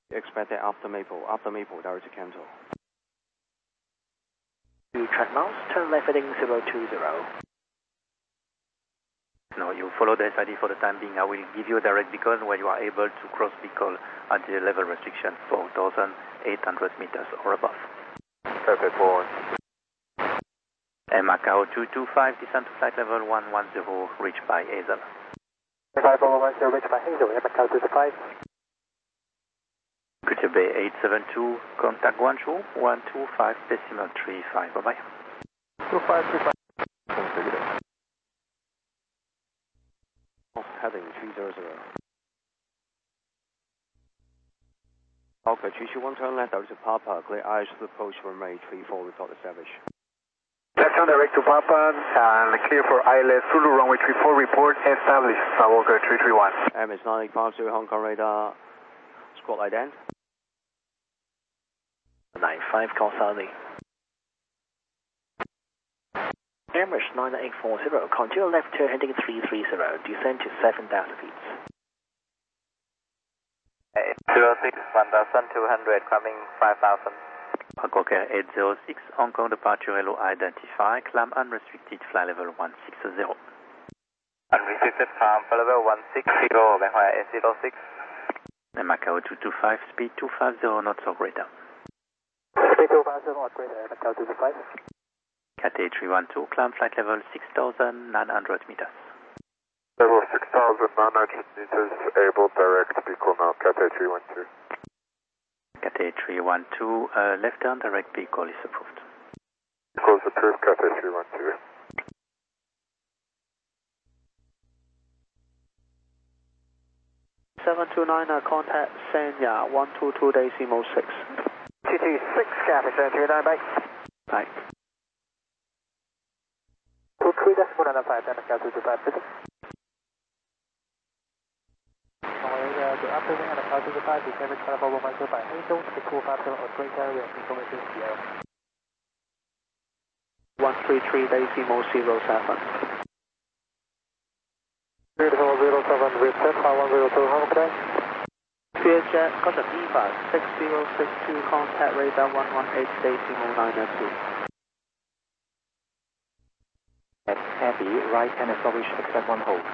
Expected after Maple, direct to cancel. To track mouse, turn left heading 020. No, you follow the SID for the time being. I will give you a direct beacon when you are able to cross beacon at the level restriction 4,800 meters or above. Perfect, forward. Macau 225, descend to flight level 110, reached by Hazel. 5110, reached by Hazel, Macau 225. Greater Bay 872, contact Guangzhou 125.35, bye-bye. 2535. Heading 300. Okay, 321 turn left, direct to Papa, clear eyes to the approach runway 34, report established. Left turn direct to Papa, and clear for ILS Zulu runway 34, report established, Skywalker 331. MS 9850, Hong Kong radar, squad ident. 95, call Charlie. Emirates 9840, continue left turn heading 330, descend to 7,000 feet. 806, 1,200, coming 5,000. Hawker 806, Hong Kong departure hello identify, climb unrestricted, fly level 160. Unrestricted, climb level 160, Bangkok 806. Macau 225, speed 250 knots or greater. Speed 250 knots greater, Macau 225. Cathay 312, climb flight level 6,900 meters. Level 6,900 meters, able direct vehicle now, Cathay 312. Cathay 312, left turn direct vehicle is approved. Vehicle is approved, Cathay 312. Contact Sanya 122 decimal 6. 226, Cathay 729, bye. Bye. 23.95, Macau 225, busy. The upper wing at Macau 225, descending level 110 by Hazel, 6250 or greater, with information Sierra. 133 decimal 07. 3007, reset 5102, how can I? Vietjet, got a Viva 6062, contact radar 118 decimal 902. At Abbey, right hand establish, accept one hold.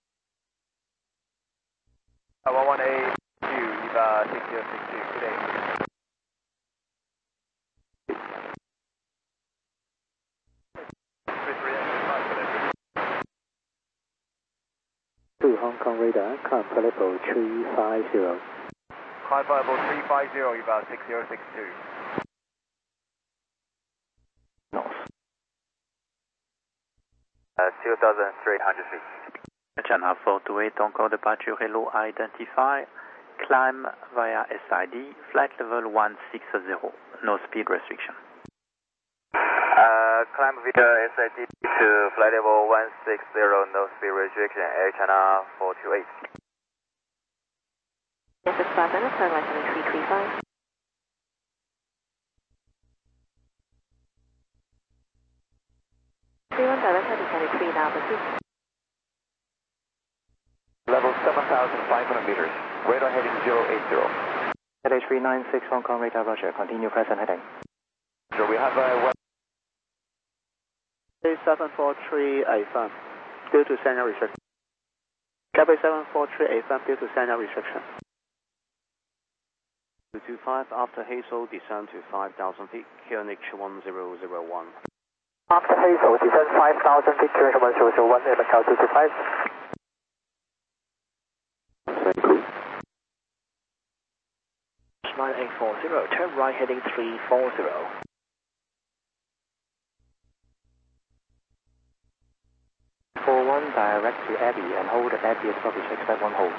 118, Viva 6062, good day. To Hong Kong radar, climb level 350. Climb level 350, about 6062. North. 2,300 feet. Channel 428, Hong Kong departure hello identify, climb via SID, flight level 160, no speed restriction. Climb via SID to flight level 160, no speed restriction, Air China 428. Yes, it's 5 minutes, turn right heading 335. Direct heading 3,000 feet. Level 7,500 meters, radar heading 080. Cathay 396, Hong Kong radar, roger, continue present heading. So we have a 743 affirm, due to Sanya restriction. Cathay 743 affirm, due to Sanya restriction. 225, after Hazel, descend to 5,000 feet, QNH 1001. After Hazel, descend 5,000 feet, QNH 1001, Macau 225. 9840, turn right heading 340. Direct to Abbey and hold at Abbey establish, expect one hold.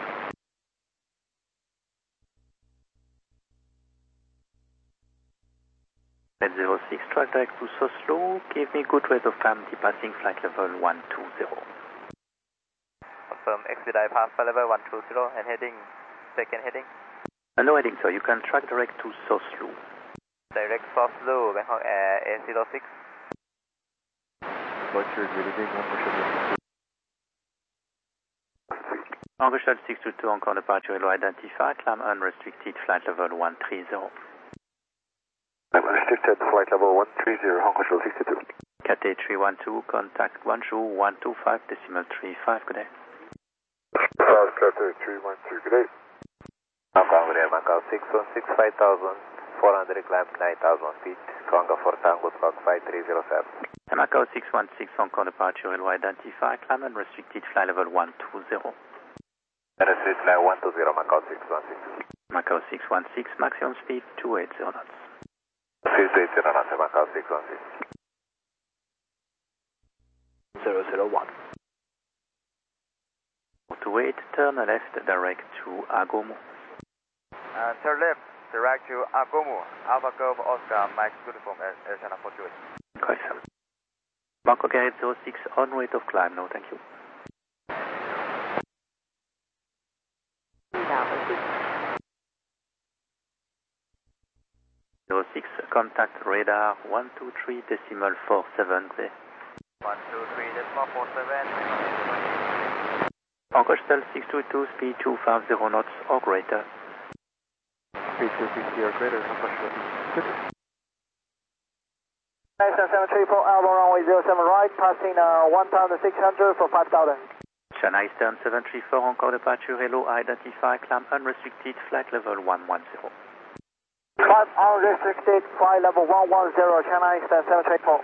At 06, track direct to Soslo, give me good rate of climb departing flight level 120. Confirm expedite pass flight level 120 and heading, second heading. No heading, sir, you can track direct to Soslo. Direct Soslo, Bangkok Air 806. Roger, really big one for sure. Anchor Shuttle 622, encore departure hello identified, climb unrestricted, flight level 130. Unrestricted, flight level 130, Hong Kong Shuttle 62. Cathay 312, contact 12125.35, good day. Cathay 312, good day. Hong Kong, good day, Macau 616, 5,400, climb 9,000 feet, Conga for Tango, Squawk 5307. Macau 616, Hong Kong departure hello identified, climb unrestricted, flight level 120. Unrestricted, flight 120, Macau 616. Macau 616, maximum speed 280 knots. 280 knots, Macau 616. 001. 28, turn left, direct to Agomo. Turn left, direct to Agomo, Alpha Golf Oscar, Mike Uniform, Air China 48. Okay, sir. Bangkok Air 06, on rate of climb, no thank you. 06, contact radar 123.47, clear. 123.47. Anchor Shuttle 622, speed 250 knots or greater. Speed 250 or greater, Anchor Shuttle. Nice 734, Alpha runway 07 right, passing 1,600 for 5,000. China Eastern 734, encore departure hello identify, climb unrestricted, flight level 110. Climb unrestricted, flight level 110, China Eastern 734.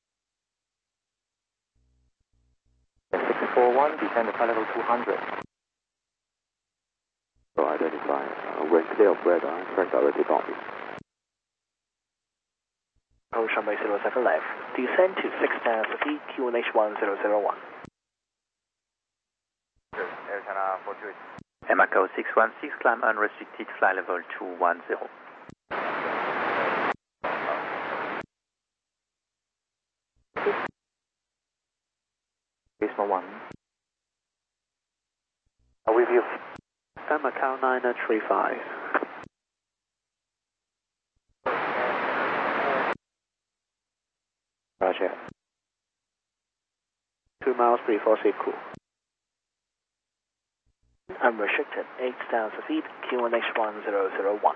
641, descend to flight level 200. So identify, when clear of radar, turn directed on me. Ocean Bay 07 left, descend to 6,000 feet, QNH 1001. Air China 48. Macau 616, climb unrestricted, flight level 210. Basement 1. With you. Macau 935. Roger. 2 miles before Siku. Unrestricted, 8,000 feet, QNH 1001.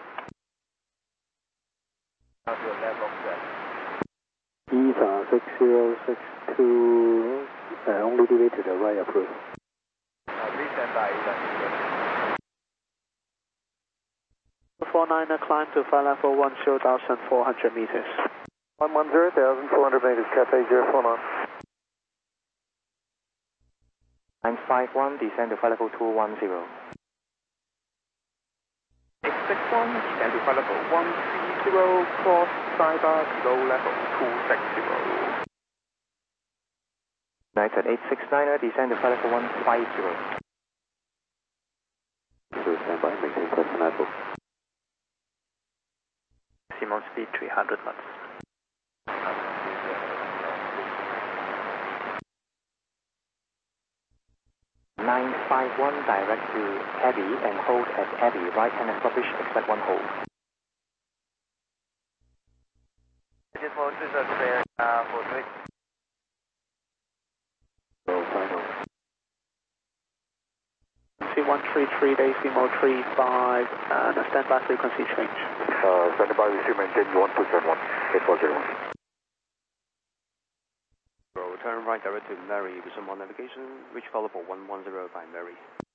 EVA 6062, only delay to the right approach. Recent by 49er climb to flight level 10,400 meters. 110,400 meters, Cathay 049. 951, descend to flight level 210. 861, descend to flight level 130, cross cyber below level 260. United 869er, descend to flight level 150. So stand by, maintain custom level. Maximum speed 300 knots. 951, direct to Abbey and hold at Abbey, right hand establish, expect 1 hold. This mode is clear for 3. Final. C133, decimal 35, and a standby frequency change. Standby, we still maintain 1271, 8401. Turn right direct to Mary, resume on navigation, reach follow for 110 by Mary.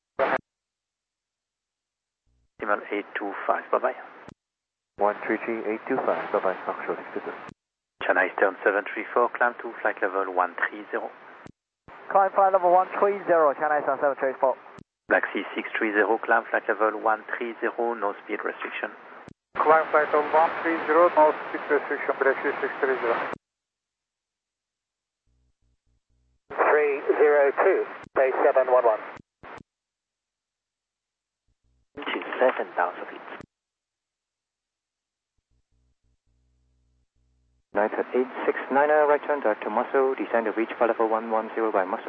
Decimal 825, bye-bye. 133,825, bye-bye, Hong Kong 62. China Eastern 734, climb to flight level 130. Climb flight level 130, China Eastern 734. Black Sea 630, climb flight level 130, no speed restriction. Climb flight level 130, no speed restriction, Black Sea 630. 302, base 711. To 7,000 feet. United 869er, right turn direct to Muscle, descend to reach flight level 110 by Muscle.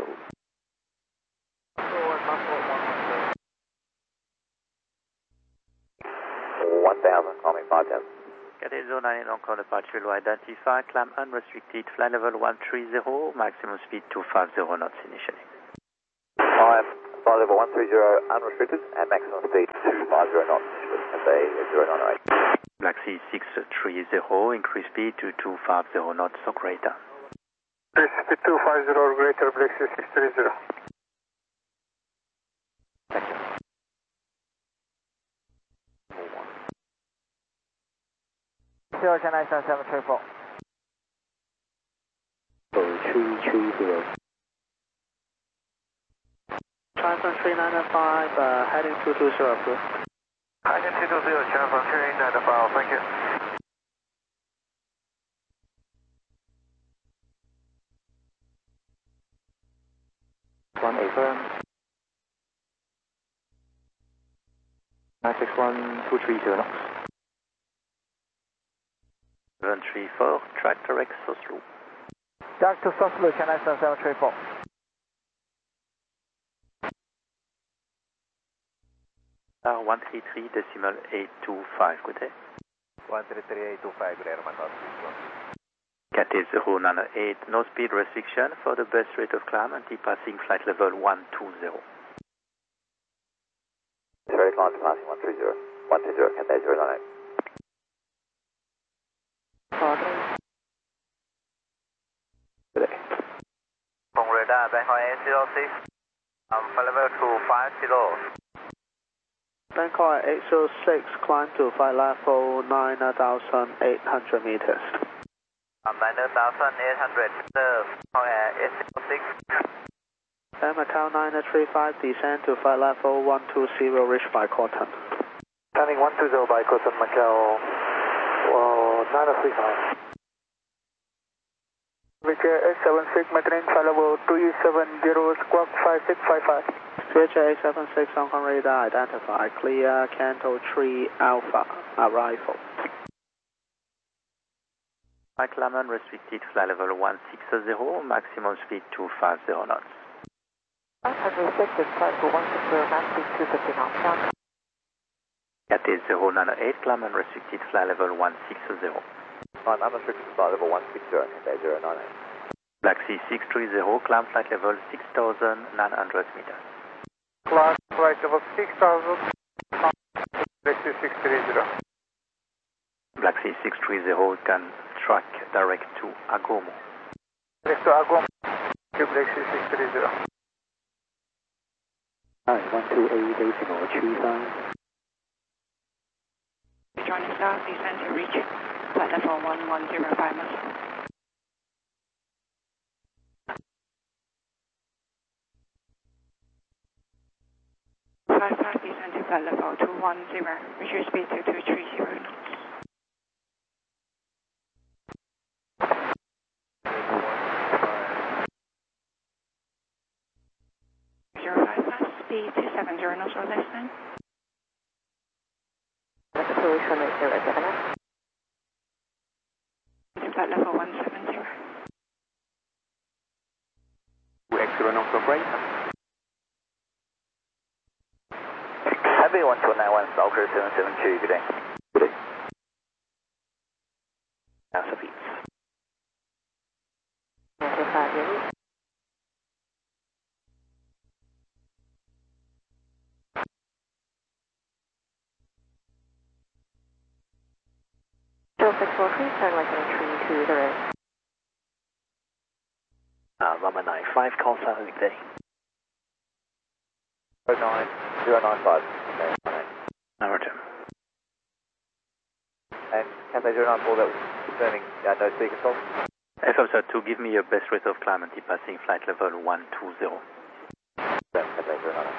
1,000, call me 5,000. Cathay Zone 9 encore departure low identify, climb unrestricted, flight level 130, maximum speed 250 knots initially. 5, flight level 130 unrestricted and maximum speed 250 knots with Cathay 098. Black Sea 630, increase speed to 250 knots or greater. Speed 250 or greater, Black Sea 630. Thank you. Zero Chennai 7734. 330. Transfer 3995, heading 220, approved. Heading 220, transfer 3995, thank you. One affirm. 961 230 knots. 734, track direct Oslo. Back to Oslo, Chennai 7734. R133.825, good day. 133.825, good day, Roman North. Cathay 098, no speed restriction for the best rate of climb and passing flight level 120. Sorry, climb to passing 130. 120, Cathay 098. Good day. From radar, Bangkok 806, flight level 250. Bangkok 806, climb to flight level 9,800 meters. 9,800, Bangkok 806. Macau 935, descend to flight level 120, reach by Cotton. Landing 120 by Cotton, Macau 935. Victor 876, maintain flight level 370, squawk 5655. CHA 876, Hong Kong radar, identify, clear, Canto 3 Alpha, arrival. Mike Lamon, restricted flight level 160, maximum speed 250 knots. Restricted flight level 160, max speed 250 knots, down. Cathay 098, Lamon, restricted flight level 160. Unrestricted flight level 160, Cathay 098. Black Sea 630, climb flight level 6,900 meters. Climb flight level 6,000, Black Sea 630. Black Sea 630 can track direct to Agomo. Direct to Agomo, Black Sea 630. 128.35. Joining south, descend to reach flight level 1105 knots. Flight 5, descend to flight level 210, reach speed to 230 knots. Speed 270 knots or less than. Acceleration is 079. To flight level 170. 2X0 knots or greater. Heavy 1291, Stalker 772, good day. Good day. Casa Beats. 95 years. Turn like an entry to the right. Lama 95, call sign, good day. 09095, Number 2. and Cathay 094, that was confirming no speed control. FFSR 2, give me your best rate of climb and passing flight level 120. Cathay 094.